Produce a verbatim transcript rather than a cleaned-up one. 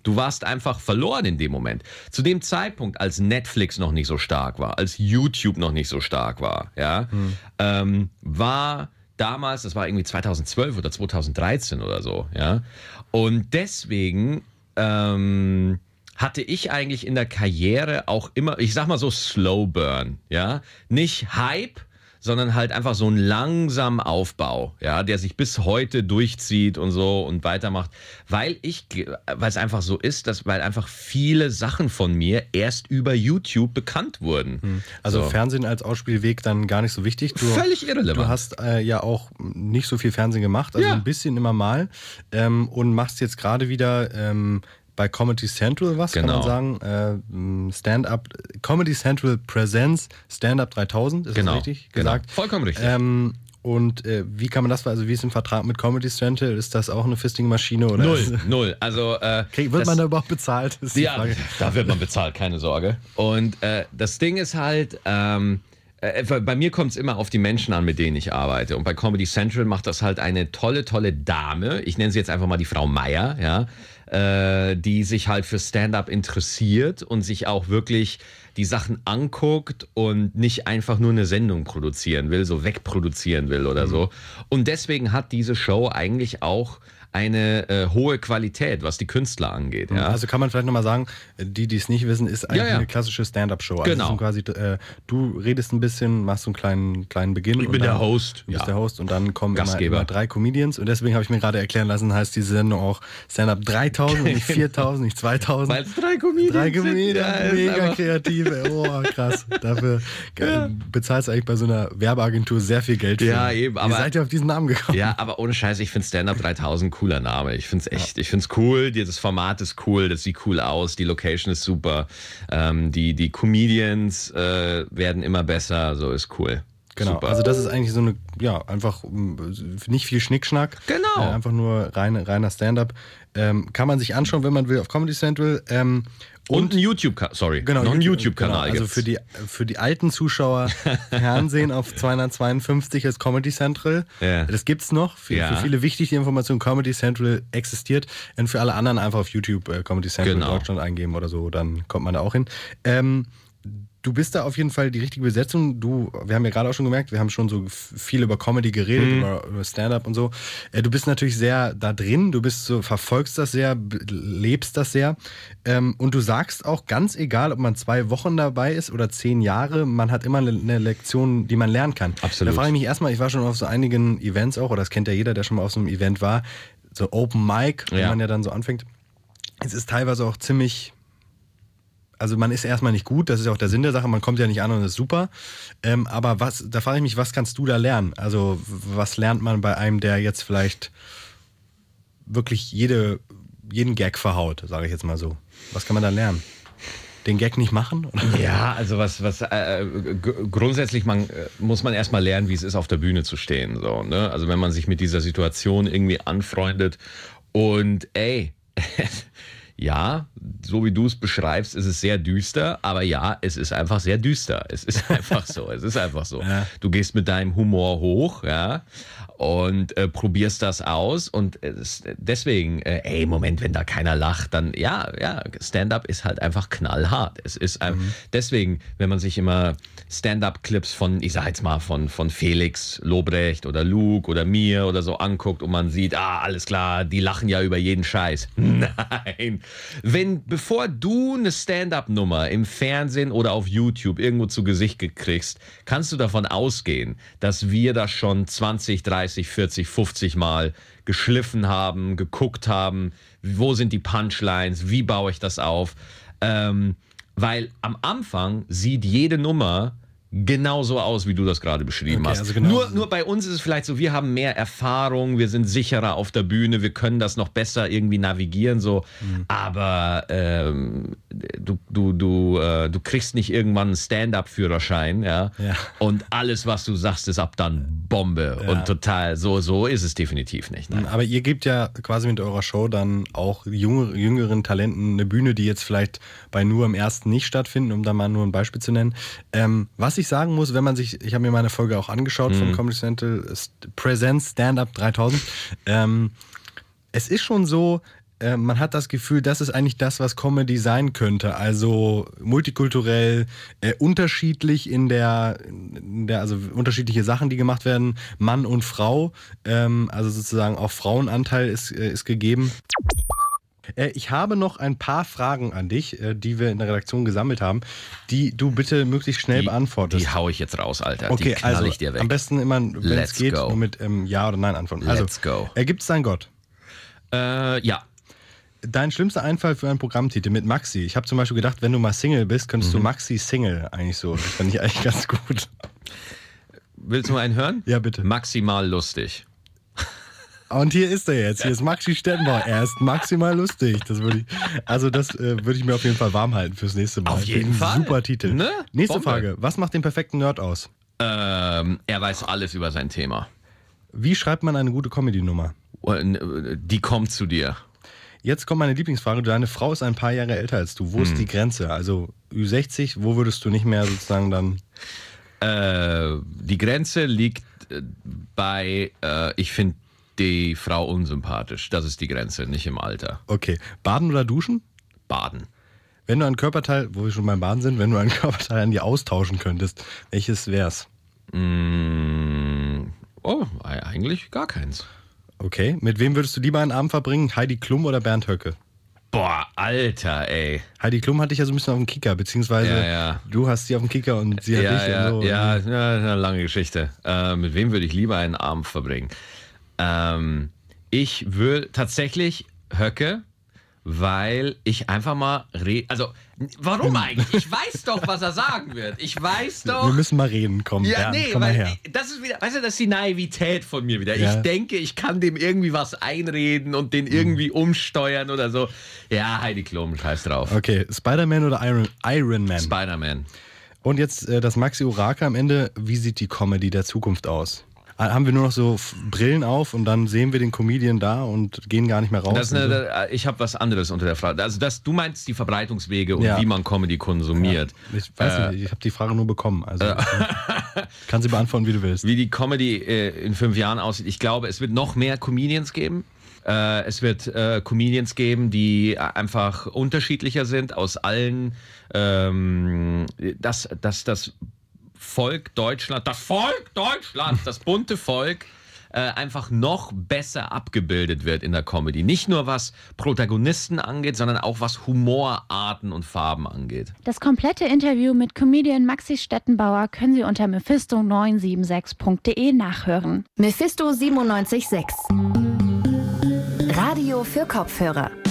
Du warst einfach verloren in dem Moment. Zu dem Zeitpunkt, als Netflix noch nicht so stark war, als YouTube noch nicht so stark war, ja, hm. ähm, war damals, das war irgendwie zweitausendzwölf oder zweitausenddreizehn oder so, ja. Und deswegen ähm, hatte ich eigentlich in der Karriere auch immer, ich sag mal so Slow Burn, ja. Nicht Hype, sondern halt einfach so einen langsamen Aufbau, ja, der sich bis heute durchzieht und so und weitermacht, weil ich, weil es einfach so ist, dass, weil einfach viele Sachen von mir erst über YouTube bekannt wurden. Also so. Fernsehen als Ausspielweg dann gar nicht so wichtig. Du, Völlig irrelevant. Du hast äh, ja auch nicht so viel Fernsehen gemacht, also ja. ein bisschen immer mal ähm, und machst jetzt gerade wieder ähm, bei Comedy Central was, genau. kann man sagen. Äh, Stand-up, Comedy Central Presents Stand-up dreitausend, ist genau. das richtig genau. gesagt? Vollkommen richtig. Ähm, und äh, wie kann man das, also wie ist im Vertrag mit Comedy Central? Ist das auch eine Fisting-Maschine? Oder null, ist, null. Also, äh, okay, wird das, man da überhaupt bezahlt? Ist die ja, Frage. Da wird man bezahlt, keine Sorge. Und äh, das Ding ist halt, ähm, äh, bei mir kommt es immer auf die Menschen an, mit denen ich arbeite. Und bei Comedy Central macht das halt eine tolle, tolle Dame. Ich nenne sie jetzt einfach mal die Frau Meier, ja. Die sich halt für Stand-up interessiert und sich auch wirklich die Sachen anguckt und nicht einfach nur eine Sendung produzieren will, so wegproduzieren will oder mhm. so. Und deswegen hat diese Show eigentlich auch eine äh, hohe Qualität, was die Künstler angeht. Ja? Also kann man vielleicht nochmal sagen, die, die es nicht wissen, ist eigentlich ja, ja. eine klassische Stand-up-Show. Also genau. quasi, äh, du redest ein bisschen, machst so einen kleinen, kleinen Beginn. Ich bin dann, der Host. Du bist ja. der Host und dann kommen immer, Gastgeber. immer drei Comedians und deswegen habe ich mir gerade erklären lassen, heißt diese Sendung auch Stand-up dreitausend und nicht viertausend, nicht zweitausend. Weil es drei Comedians Drei Comedians, sind. Ja, mega kreativ. Oh, krass. Dafür ja. bezahlst du eigentlich bei so einer Werbeagentur sehr viel Geld für. Ja, eben. Aber, Wie seid ihr auf diesen Namen gekommen? Ja, aber ohne Scheiß, ich finde Stand-up dreitausend cooler Name. Ich finde es echt, ja. ich finde es cool. Das Format ist cool, das sieht cool aus, die Location ist super. Ähm, die, die Comedians äh, werden immer besser, so ist cool. Genau, Super. Also das ist eigentlich so eine, ja, einfach nicht viel Schnickschnack. Genau. Äh, einfach nur rein, reiner Stand-up. Ähm, kann man sich anschauen, wenn man will, auf Comedy Central. Ähm, und, und ein YouTube-Kanal, sorry, genau, noch ein YouTube, YouTube-Kanal. Genau, also für die, für die alten Zuschauer Fernsehen auf zweihundertzweiundfünfzig ist Comedy Central. Ja. Das gibt's noch. Für, ja. für viele wichtig die Information, Comedy Central existiert. Und für alle anderen einfach auf YouTube äh, Comedy Central genau. Deutschland eingeben oder so, dann kommt man da auch hin. Ähm, Du bist da auf jeden Fall die richtige Besetzung. Du, wir haben ja gerade auch schon gemerkt, wir haben schon so viel über Comedy geredet, mhm. über, über Stand-up und so. Du bist natürlich sehr da drin, du bist so, verfolgst das sehr, lebst das sehr. Und du sagst auch, ganz egal, ob man zwei Wochen dabei ist oder zehn Jahre, man hat immer eine Lektion, die man lernen kann. Absolut. Da frage ich mich erstmal, ich war schon auf so einigen Events auch, oder das kennt ja jeder, der schon mal auf so einem Event war, so Open Mic, ja. wenn man ja dann so anfängt. Es ist teilweise auch ziemlich... Also man ist erstmal nicht gut, das ist ja auch der Sinn der Sache, man kommt ja nicht an und ist super. Ähm, aber was, da frage ich mich, was kannst du da lernen? Also was lernt man bei einem, der jetzt vielleicht wirklich jede, jeden Gag verhaut, sage ich jetzt mal so. Was kann man da lernen? Den Gag nicht machen? Oder? Ja, also was, was äh, g- grundsätzlich man, äh, muss man erstmal lernen, wie es ist, auf der Bühne zu stehen. So, ne? Also wenn man sich mit dieser Situation irgendwie anfreundet und ey, ja, so wie du es beschreibst, ist es sehr düster, aber ja, es ist einfach sehr düster. Es ist einfach so, es ist einfach so. Ja. Du gehst mit deinem Humor hoch, ja, und äh, probierst das aus und äh, deswegen, äh, ey, Moment, wenn da keiner lacht, dann, ja, ja, Stand-up ist halt einfach knallhart. Es ist ein, mhm. deswegen, wenn man sich immer Stand-up-Clips von, ich sag jetzt mal, von, von Felix Lobrecht oder Luke oder mir oder so anguckt und man sieht, ah, alles klar, die lachen ja über jeden Scheiß. Nein. Wenn, bevor du eine Stand-up-Nummer im Fernsehen oder auf YouTube irgendwo zu Gesicht kriegst, kannst du davon ausgehen, dass wir das schon zwanzig, dreißig, vierzig, fünfzig Mal geschliffen haben, geguckt haben, wo sind die Punchlines, wie baue ich das auf, ähm, weil am Anfang sieht jede Nummer genauso aus, wie du das gerade beschrieben okay, hast. Also genau nur, nur bei uns ist es vielleicht so, wir haben mehr Erfahrung, wir sind sicherer auf der Bühne, wir können das noch besser irgendwie navigieren, so. Mhm. Aber ähm, du, du, du, äh, du kriegst nicht irgendwann einen Stand-up-Führerschein, ja? Ja. Und alles, was du sagst, ist ab dann Bombe ja. und total, so, so ist es definitiv nicht. Nein. Aber ihr gebt ja quasi mit eurer Show dann auch junge, jüngeren Talenten eine Bühne, die jetzt vielleicht bei Nur im Ersten nicht stattfinden, um da mal nur ein Beispiel zu nennen. Ähm, was ich sagen muss, wenn man sich, ich habe mir meine Folge auch angeschaut mhm. von Comedy Central, Presents Stand-Up dreitausend. Ähm, es ist schon so, äh, man hat das Gefühl, das ist eigentlich das, was Comedy sein könnte. Also multikulturell, äh, unterschiedlich in der, in der, also unterschiedliche Sachen, die gemacht werden, Mann und Frau. Ähm, also sozusagen auch Frauenanteil ist, äh, ist gegeben. Ich habe noch ein paar Fragen an dich, die wir in der Redaktion gesammelt haben, die du bitte möglichst schnell die, beantwortest. Die hau ich jetzt raus, Alter. Okay, die knall also ich dir weg. Am besten immer, wenn es geht, go. nur mit ähm, Ja oder Nein antworten. Let's also, go. Gibt es einen Gott? Äh, ja. Dein schlimmster Einfall für einen Programmtitel mit Maxi. Ich habe zum Beispiel gedacht, wenn du mal Single bist, könntest mhm. du Maxi Single eigentlich so. Das fand ich eigentlich ganz gut. Willst du mal einen hören? Ja, bitte. Maximal lustig. Und hier ist er jetzt. Hier ist Maxi Stettenbauer. Er ist maximal lustig. Das würde ich, also das äh, würde ich mir auf jeden Fall warm halten fürs nächste Mal. Auf jeden Fall. Super Titel. Ne? Nächste Bombe. Frage. Was macht den perfekten Nerd aus? Ähm, er weiß alles über sein Thema. Wie schreibt man eine gute Comedy-Nummer? Die kommt zu dir. Jetzt kommt meine Lieblingsfrage. Deine Frau ist ein paar Jahre älter als du. Wo hm. ist die Grenze? Also Ü sechzig, wo würdest du nicht mehr sozusagen dann... Äh, die Grenze liegt bei, äh, ich finde die Frau unsympathisch. Das ist die Grenze, nicht im Alter. Okay. Baden oder duschen? Baden. Wenn du ein Körperteil, wo wir schon beim Baden sind, wenn du ein Körperteil an dir austauschen könntest, welches wär's? Mm, oh, eigentlich gar keins. Okay. Mit wem würdest du lieber einen Abend verbringen? Heidi Klum oder Bernd Höcke? Boah, Alter, ey. Heidi Klum hatte ich ja so ein bisschen auf dem Kicker, beziehungsweise ja, ja. du hast sie auf dem Kicker und sie hat ja, dich. Ja, so. ja, ja, eine lange Geschichte. Äh, mit wem würde ich lieber einen Abend verbringen? Ähm, ich würde tatsächlich Höcke, weil ich einfach mal rede. Also, warum eigentlich? Ich weiß doch, was er sagen wird. Ich weiß doch. Wir müssen mal reden, komm. Ja, Bernd, nee, komm mal weil her. das ist wieder, weißt du, das ist die Naivität von mir wieder. Ja. Ich denke, ich kann dem irgendwie was einreden und den irgendwie umsteuern oder so. Ja, Heidi Klum, scheiß drauf. Okay, Spider-Man oder Iron, Iron Man? Spider-Man. Und jetzt äh, das Maxi-Orakel am Ende. Wie sieht die Comedy der Zukunft aus? Haben wir nur noch so Brillen auf und dann sehen wir den Comedian da und gehen gar nicht mehr raus? Das eine, so. Ich habe was anderes unter der Frage. Also das, du meinst die Verbreitungswege und ja. wie man Comedy konsumiert. Ja. Ich weiß äh, nicht, ich habe die Frage nur bekommen. Also äh. kann sie beantworten, wie du willst. Wie die Comedy äh, in fünf Jahren aussieht. Ich glaube, es wird noch mehr Comedians geben. Äh, es wird äh, Comedians geben, die einfach unterschiedlicher sind aus allen. Ähm, das, das, das Volk Deutschland, das Volk Deutschland, das bunte Volk, äh, einfach noch besser abgebildet wird in der Comedy. Nicht nur was Protagonisten angeht, sondern auch was Humorarten und Farben angeht. Das komplette Interview mit Comedian Maxi Stettenbauer können Sie unter mephisto neun sieben sechs punkt de nachhören. Mephisto siebenundneunzig Komma sechs. Radio für Kopfhörer.